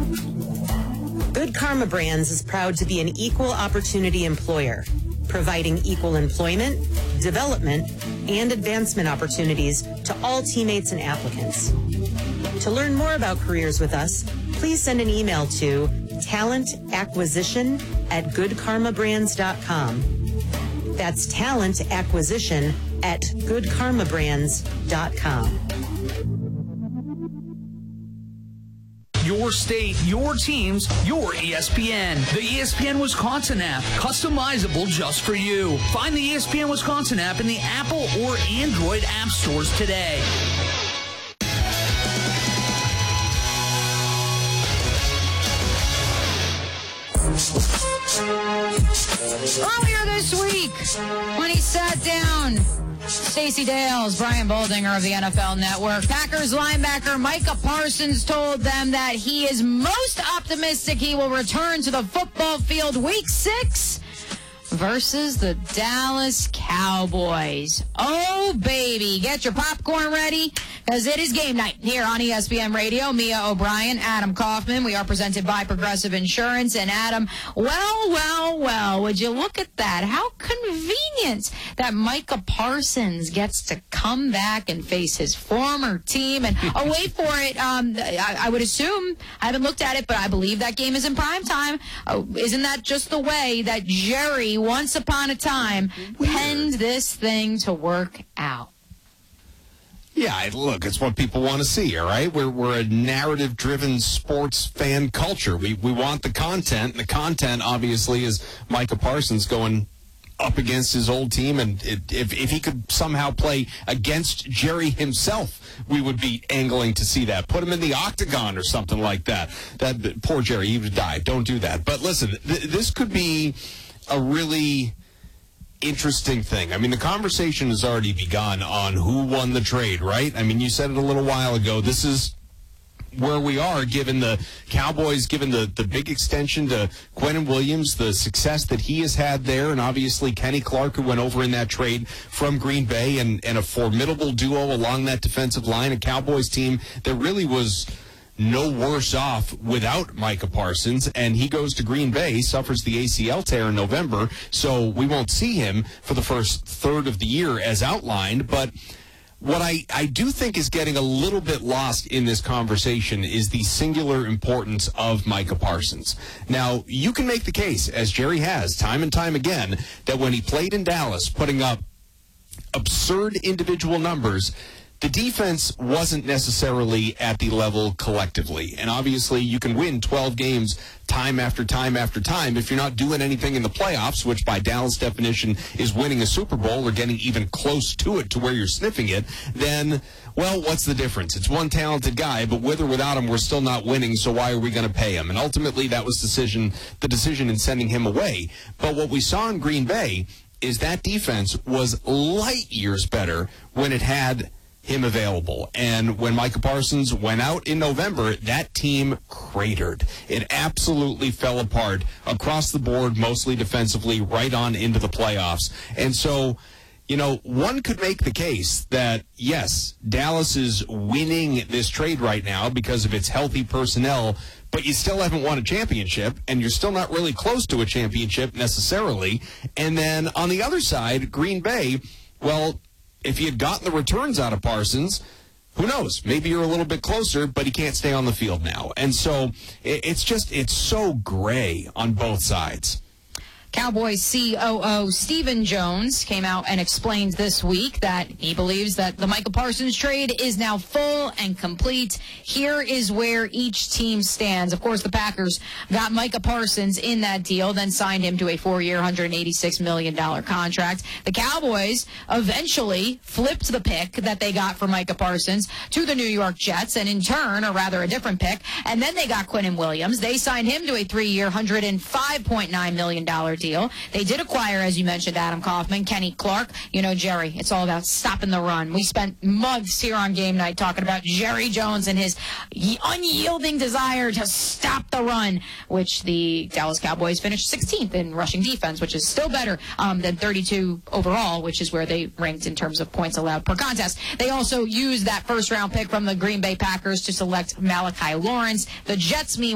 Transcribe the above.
Good Karma Brands is proud to be an equal opportunity employer, providing equal employment, development, and advancement opportunities to all teammates and applicants. To learn more about careers with us, please send an email to talentacquisition@goodkarmabrands.com. That's talentacquisition@goodkarmabrands.com. Your state, your teams, your ESPN. The ESPN Wisconsin app, customizable just for you. Find the ESPN Wisconsin app in the Apple or Android app stores today. Earlier this week, when he sat down, Stacey Dales, Brian Boldinger of the NFL Network, Packers linebacker Micah Parsons told them that he is most optimistic he will return to the football field week 6 versus the Dallas Cowboys. Oh, baby. Get your popcorn ready, because it is game night here on ESPN Radio. Mia O'Brien, Adam Kaufman. We are presented by Progressive Insurance. And Adam, well, would you look at that? How convenient that Micah Parsons gets to come back and face his former team. And, wait for it. I would assume, I haven't looked at it, but I believe that game is in prime time. Isn't that just the way that Jerry, once upon a time, penned this thing to work out? Yeah, look, it's what people want to see, all right? We're a narrative-driven sports fan culture. We want the content, and the content, obviously, is Micah Parsons going up against his old team, and if he could somehow play against Jerry himself, we would be angling to see that. Put him in the octagon or something like that. That poor Jerry, he would die. Don't do that. But listen, this could be a really interesting thing. I mean, the conversation has already begun on who won the trade, right? I mean, you said it a little while ago. This is where we are, given the Cowboys, given the big extension to Quinnen Williams, the success that he has had there, and obviously Kenny Clark, who went over in that trade from Green Bay, and a formidable duo along that defensive line, a Cowboys team that really was no worse off without Micah Parsons, and he goes to Green Bay, suffers the ACL tear in November, so we won't see him for the first third of the year as outlined. But what I do think is getting a little bit lost in this conversation is the singular importance of Micah Parsons. Now, you can make the case, as Jerry has time and time again, that when he played in Dallas, putting up absurd individual numbers, the defense wasn't necessarily at the level collectively. And obviously, you can win 12 games time after time after time. If you're not doing anything in the playoffs, which by Dallas definition is winning a Super Bowl or getting even close to it to where you're sniffing it, then, well, what's the difference? It's one talented guy, but with or without him, we're still not winning, so why are we going to pay him? And ultimately, that was the decision in sending him away. But what we saw in Green Bay is that defense was light years better when it had him available. And when Micah Parsons went out in November, that team cratered. It absolutely fell apart across the board, mostly defensively, right on into the playoffs. And so, you know, one could make the case that, yes, Dallas is winning this trade right now because of its healthy personnel, but you still haven't won a championship, and you're still not really close to a championship necessarily. And then on the other side, Green Bay, well, if you had gotten the returns out of Parsons, who knows? Maybe you're a little bit closer, but he can't stay on the field now. And so it's so gray on both sides. Cowboys COO Stephen Jones came out and explained this week that he believes that the Micah Parsons trade is now full and complete. Here is where each team stands. Of course, the Packers got Micah Parsons in that deal, then signed him to a 4-year, $186 million contract. The Cowboys eventually flipped the pick that they got for Micah Parsons to the New York Jets, and in turn, or rather a different pick, and then they got Quinnen Williams. They signed him to a 3-year, $105.9 million deal. They did acquire, as you mentioned, Adam Kaufman, Kenny Clark. You know, Jerry, it's all about stopping the run. We spent months here on Game Night talking about Jerry Jones and his unyielding desire to stop the run, which the Dallas Cowboys finished 16th in rushing defense, which is still better than 32 overall, which is where they ranked in terms of points allowed per contest. They also used that first-round pick from the Green Bay Packers to select Malachi Lawrence. The Jets, meanwhile,